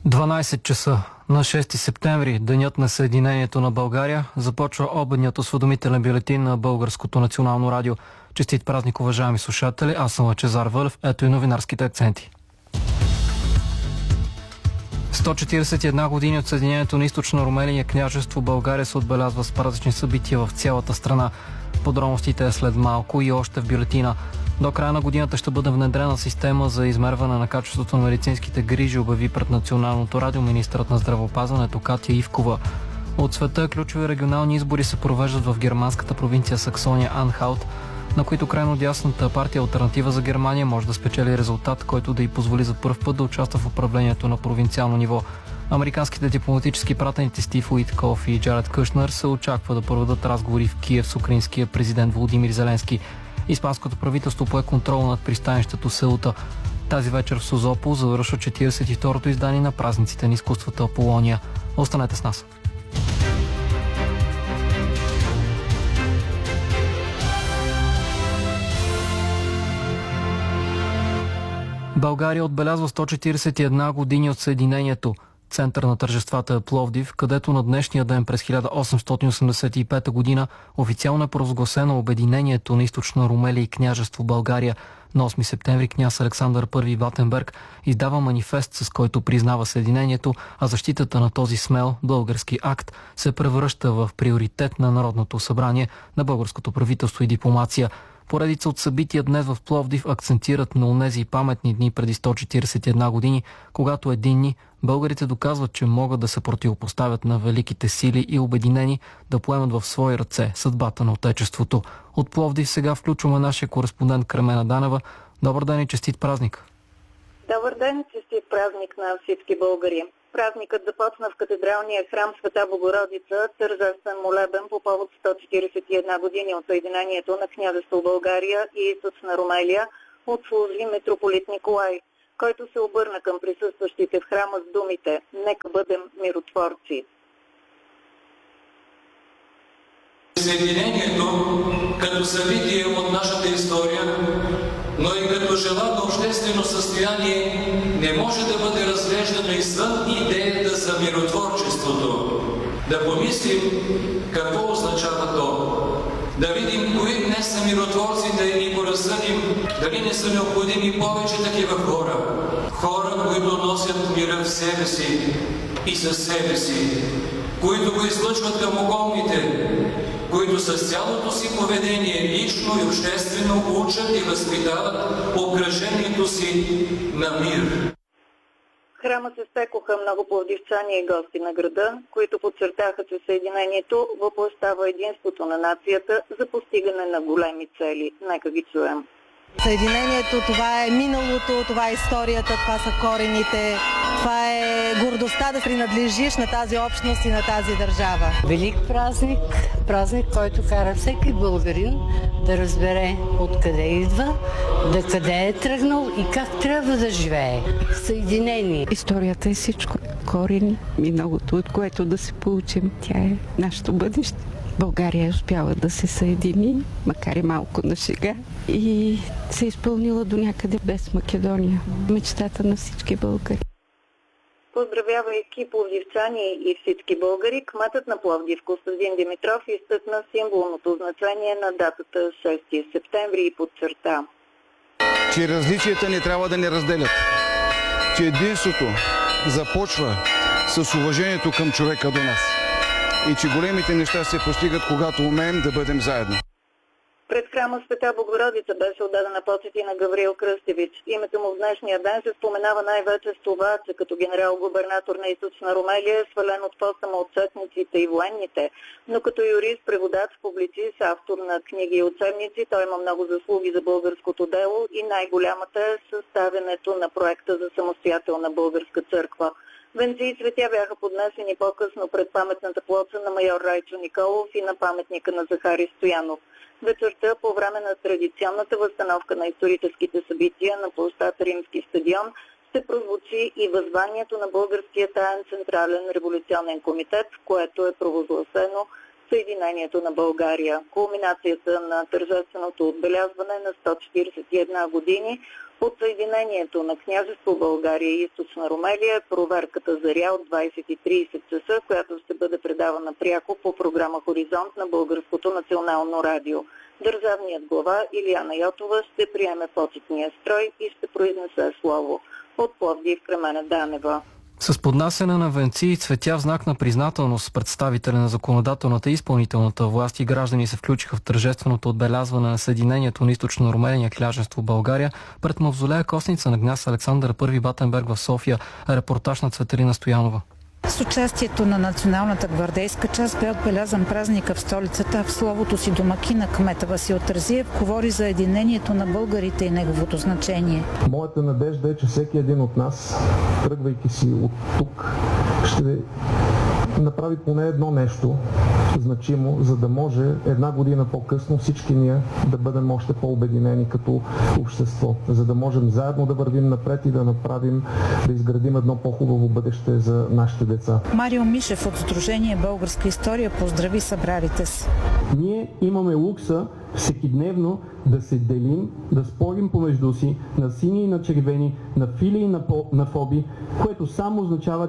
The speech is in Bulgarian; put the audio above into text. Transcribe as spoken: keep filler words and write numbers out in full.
дванайсет часа на шести септември, денят на Съединението на България, започва обедният осведомителен бюлетин на Българското национално радио. Честит празник, уважаеми слушатели, аз съм Лъчезар Вълев, ето и новинарските акценти. сто четиридесет и една години от Съединението на Източна Румелия княжество България се отбелязва с празнични събития в цялата страна. Подробностите е след малко и още в бюлетина. До края на годината ще бъде внедрена система за измерване на качеството на медицинските грижи, обяви пред Националното радио министърът на здравеопазването Катя Ивкова. От света ключови регионални избори се провеждат в германската провинция Саксония-Анхалт, на които крайно дясната партия Алтернатива за Германия може да спечели резултат, който да й позволи за първ път да участва в управлението на провинциално ниво. Американските дипломатически пратеници Стив Уиткоф и Джаред Кушнер се очаква да проведат разговори в Киев с украинския президент Володимир Зеленски. Испанското правителство пое контрол над пристанището Сеута. Тази вечер в Созопол завършва четиридесет и второто издание на празниците на изкуствата Аполония. Останете с нас. България отбелязва сто четиридесет и една години от Съединението. Център на тържествата е Пловдив, където на днешния ден през хиляда осемстотин осемдесет и пета година официално е провъзгласено обединението на Източна Румелия и княжество България. На осми септември княз Александър Първи Батенберг издава манифест, с който признава Съединението, а защитата на този смел български акт се превръща в приоритет на Народното събрание, на българското правителство и дипломация. Поредица от събития днес в Пловдив акцентират на онези паметни дни преди сто четиридесет и една години, когато единни българите доказват, че могат да се противопоставят на великите сили и обединени да поемат в свои ръце съдбата на Отечеството. От Пловдив сега включваме нашия кореспондент Кремена Данева. Добър ден и честит празник! Добър ден, честит празник на всички българи! Празникът започна в катедралния храм Света Богородица, тържествен молебен по повод сто четиридесет и една години от Съединението на княжество България и Източна Румелия, отслужи митрополит Николай, който се обърна към присъстващите в храма с думите: "Нека бъдем миротворци." Съединението като събитие от нашата история, но и като желано обществено състояние не може да бъде разглеждано извън идеята за миротворчеството. Да помислим какво означава то. Да видим кои днес са миротворците и го разсъдим дали не са необходими повече такива хора. Хора, които носят мира в себе си и със себе си, които го излъчват към околните, които с цялото си поведение, лично и обществено, учат и възпитават обкръжението си на мир. В храма се стекоха много пловдивчани и гости на града, които подчертаха, че Съединението въплъщава единството на нацията за постигане на големи цели. Нека ги чуем. Съединението, това е миналото, това е историята, това са корените, това е гордостта да принадлежиш на тази общност и на тази държава. Велик празник, празник, който кара всеки българин да разбере откъде идва, да къде е тръгнал и как трябва да живее. Съединение. Историята е всичко. Корени, миналото, от което да се получим. Тя е нашето бъдеще. България е успяла да се съедини, макар и малко на шега, и се е изпълнила до някъде без Македония. Мечтата на всички българи. Поздравявайки пловдивчани и всички българи, кметът на Пловдив Костадин Димитров изтъкна символното значение на датата шести септември и подчерта, че различията не трябва да ни разделят, че единството започва с уважението към човека до нас и че големите неща се постигат, когато умеем да бъдем заедно. Пред храма Света Богородица беше отдадена почет и на Гавриил Кръстевич. Името му в днешния ден се споменава най-вече с това, че като генерал-губернатор на Източна Румелия е свален от поста му от четниците и военните, но като юрист, преводач, публицист, автор на книги и учебници, той има много заслуги за българското дело и най-голямата е съставянето на проекта за самостоятелна българска църква. Венци и цветя бяха поднесени по-късно пред паметната плоча на майор Райчо Николов и на паметника на Захари Стоянов. Вечерта, по време на традиционната възстановка на историческите събития на площад Римски стадион, ще прозвучи и въззванието на Българския таен централен революционен комитет, което е провозгласено Съединението на България. Кулминацията на тържественото отбелязване на сто четиридесет и една години Отсъединението на княжество България и Източна Румелия е проверката заря от двайсет и трийсет часа, която ще бъде предавана пряко по програма Хоризонт на Българското национално радио. Държавният глава Илияна Йотова ще приеме почетния строй и ще произнесе слово. От Пловдив, Кремена Данева. С поднасяне на венци и цветя в знак на признателност представители на законодателната и изпълнителната власт и граждани се включиха в тържественото отбелязване на съединението на Източно Румелия княжество България пред мавзолея Костница на княз Александър Първи Батенберг в София. Репортаж на Цветелина Стоянова. С участието на националната гвардейска част бе отбелязан празника в столицата. В словото си домакина кмета Васил Терзиев говори за единението на българите и неговото значение. Моята надежда е, че всеки един от нас, тръгвайки си от тук, ще направи поне едно нещо значимо, за да може една година по-късно всички ние да бъдем още по-обединени като общество, за да можем заедно да вървим напред и да направим, да изградим едно по-хубаво бъдеще за нашите деца. Марио Мишев от Сдружение Българска история поздрави събралите се. Ние имаме лукса всекидневно да се делим, да спорим помежду си на сини и на червени, на фили и на, по, на фоби, което само означава,